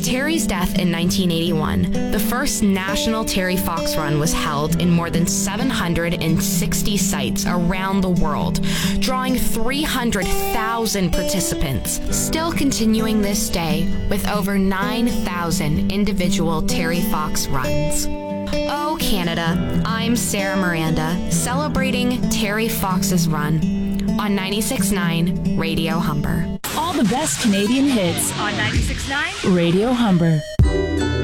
Terry's death in 1981, the first National Terry Fox Run was held in more than 760 sites around the world, drawing 300,000 participants, still continuing this day with over 9,000 individual Terry Fox runs. Oh, Canada, I'm Sarah Miranda, celebrating Terry Fox's Run on 96.9 Radio Humber. All the best Canadian hits on 96.9 Radio Humber.